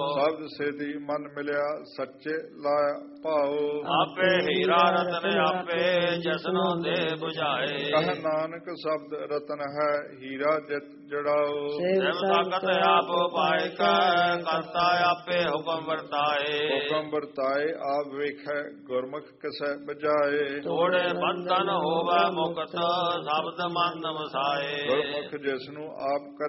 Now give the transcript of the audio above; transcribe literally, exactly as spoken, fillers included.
ਸ਼ਬਦ ਸੇਤੀ ਮਨ ਮਿਲਿਆ ਸੱਚੇ ਲਾਇਆ ਭਾਉ। ਆਪੇ ਹੀਰਾ ਰਤਨ ਆਪੇ ਜਸਨੋ ਦੇ 부ਝਾਏ। ਕਹ ਨਾਨਕ ਸ਼ਬਦ ਰਤਨ ਹੈ ਹੀਰਾ ਜਿਤ ਜੜਾਓ। ਸਿਵ ਤਾਕਤ ਆਪ ਪਾਇ ਕੈ ਕਰਤਾ ਆਪੇ ਹੁਕਮ ਵਰਤਾਏ। ਹੁਕਮ ਵਰਤਾਏ ਆਪ ਵੇਖੈ ਗੁਰਮੁਖ ਕਿਸੈ ਬਜਾਏ। ਥੋੜੇ ਬੰਧਨ ਹੋਵੇ ਮੁਕਤ ਸ਼ਬਦ ਮਨ ਵਸਾਏ। ਗੁਰਮੁਖ ਜਿਸ ਨੂੰ ਆਪ